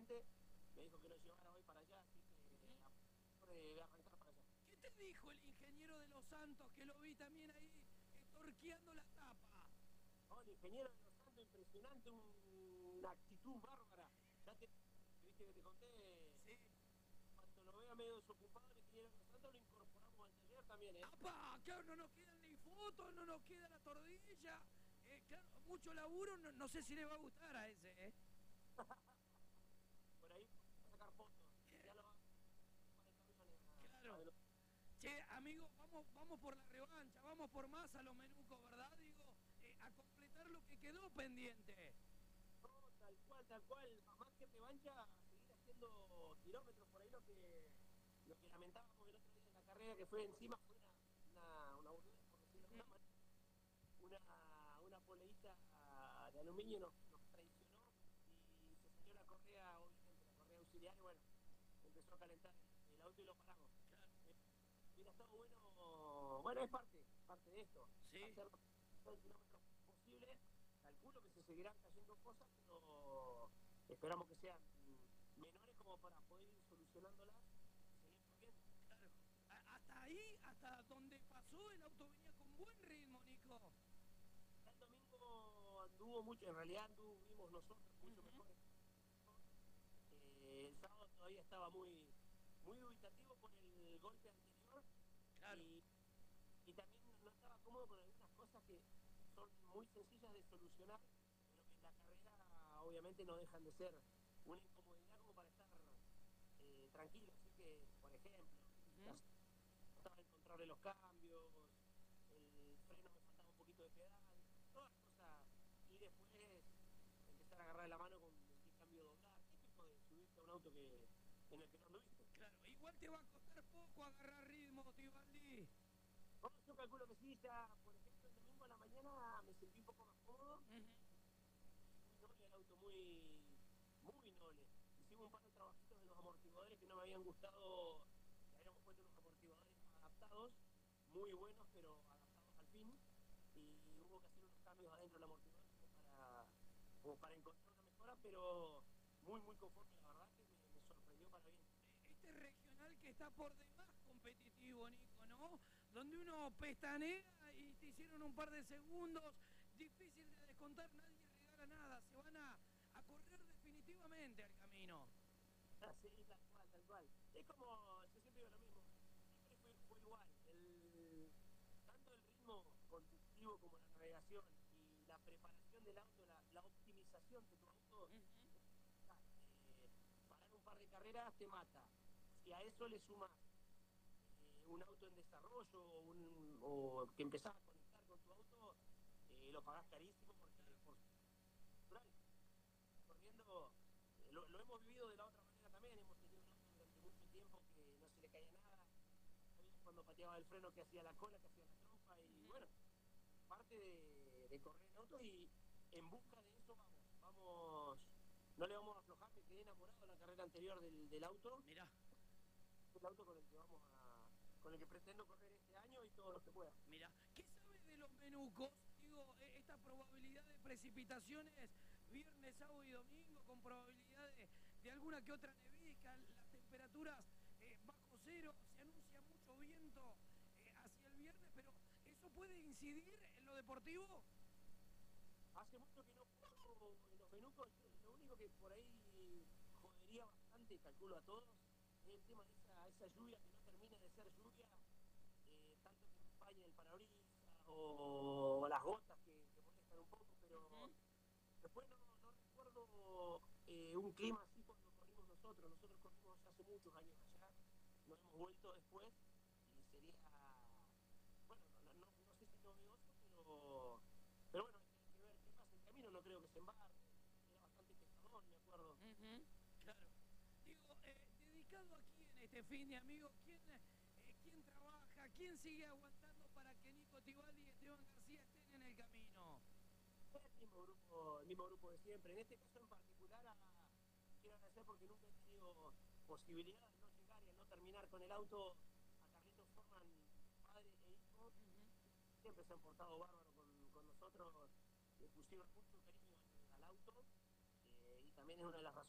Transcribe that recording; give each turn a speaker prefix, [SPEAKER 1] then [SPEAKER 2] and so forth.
[SPEAKER 1] puntualmente, me dijo que lo llevara hoy para allá, así que voy a arrancar para allá.
[SPEAKER 2] ¿Qué te dijo el ingeniero de Los Santos, que lo vi también ahí torqueando la tapa?
[SPEAKER 1] No, el ingeniero de Los Santos, impresionante, una actitud bárbara. Ya viste que te conté,
[SPEAKER 2] Sí.
[SPEAKER 1] cuando lo vea medio desocupado, el ingeniero de Los Santos lo incorporamos al taller también, ¿eh?
[SPEAKER 2] ¡Apa! Claro, no nos quedan ni fotos, no nos queda la tordilla. Claro, mucho laburo, no sé si le va a gustar a ese, ¿eh?
[SPEAKER 1] Por ahí vamos a sacar fotos. Ya lo va para el camión
[SPEAKER 2] Claro. Che, amigo, vamos por la revancha, vamos por más a los menucos, ¿verdad? Digo, a completar lo que quedó pendiente.
[SPEAKER 1] No, tal cual, más que revancha, seguir haciendo kilómetros. Por ahí lo que lamentábamos el otro día en la carrera, que fue encima, fue una boludez, por decirlo de alguna manera. Una poleísta de aluminio nos traicionó y se salió la correa, obviamente, la correa auxiliar, y bueno, empezó a calentar el auto y lo paramos. Hubiera estado bueno, es parte de esto,
[SPEAKER 2] Sí.
[SPEAKER 1] hacer todo el kilómetro posible. Calculo que se seguirán cayendo cosas, pero esperamos que sean menores como para poder ir solucionándolas y seguir corriendo.
[SPEAKER 2] Claro. Hasta ahí, hasta donde pasó, el auto venía con buen ritmo, Nico.
[SPEAKER 1] El domingo anduvo mucho, en realidad anduvimos nosotros mucho mejor. El sábado todavía estaba muy dubitativo por el golpe anterior,
[SPEAKER 2] Claro.
[SPEAKER 1] y también no estaba cómodo con algunas cosas que son muy sencillas de solucionar, pero que en la carrera obviamente no dejan de ser una incomodidad como para estar tranquilo. Así que, por ejemplo, trataba de encontrarle los cambios, el freno me faltaba un poquito de pedal, todas las cosas, y después empezar a agarrar la mano con el cambio doblar, típico de subirte a un auto en el que no anduviste.
[SPEAKER 2] Claro, igual te va a costar poco agarrar ritmo, Tibaldi.
[SPEAKER 1] No, yo calculo que sí, ya, por ejemplo, el domingo a la mañana me sentí un poco más cómodo, muy noble el auto, muy noble. Hicimos un par de trabajitos de los amortiguadores que no me habían gustado, le habíamos puesto unos amortiguadores adaptados, muy buenos, pero adaptados al fin, y hubo que hacer unos cambios adentro del amortiguador como para encontrar una mejora, pero muy conforme, la verdad que me sorprendió para bien.
[SPEAKER 2] Este regional que está por demás competitivo, Nico, ¿no? Donde uno pestanea y te hicieron un par de segundos, difícil de descontar, nadie regala nada, se van a correr definitivamente al camino.
[SPEAKER 1] Sí, tal cual. Es como, yo siempre digo lo mismo, siempre fue igual. Tanto el ritmo conductivo como la navegación y la preparación del auto, la optimización de tu auto, parar un par de carreras te mata. Si a eso le sumas un auto en desarrollo o que empezás a conectar con tu auto, lo pagás carísimo porque por natural, corriendo, lo hemos vivido de la otra manera también. Hemos tenido un auto durante mucho tiempo que no se le caía nada, cuando pateaba el freno que hacía la cola, que hacía la trompa, y bueno, parte de correr en auto, y en busca de eso vamos, no le vamos a aflojar. Me quedé enamorado de la carrera anterior del auto.
[SPEAKER 2] Mirá.
[SPEAKER 1] El auto con el que pretendo correr este año y todo lo que pueda.
[SPEAKER 2] Mira, ¿qué sabes de los menucos? Digo, esta probabilidad de precipitaciones viernes, sábado y domingo, con probabilidad de alguna que otra nevisca, las temperaturas bajo cero, se anuncia mucho viento hacia el viernes, pero ¿eso puede incidir en lo deportivo?
[SPEAKER 1] Hace mucho que no corro en los menucos. Lo único que por ahí jodería bastante, calculo a todos, es el tema de esa lluvia que no termina de ser lluvia, tanto que empaña el parabrisas o las gotas que molestan un poco, pero después no recuerdo un clima así cuando corrimos nosotros. Nosotros corrimos hace muchos años allá, nos hemos vuelto después y sería, bueno, no sé si novedoso, pero bueno, hay que ver qué pasa en el camino. No creo que se embarque, era bastante pesadón, me acuerdo.
[SPEAKER 2] Claro. Digo, dedicado a quién este fin de amigo, quién trabaja, quién sigue aguantando para que Nico Tibaldi y Esteban García estén en el camino.
[SPEAKER 1] El mismo grupo de siempre. En este caso en particular, quiero agradecer porque nunca he tenido posibilidad de no llegar y de no terminar con el auto. A Carlitos Forman, padre e hijo, siempre se han portado bárbaro con nosotros, le pusieron mucho cariño al auto, y también es una de las razones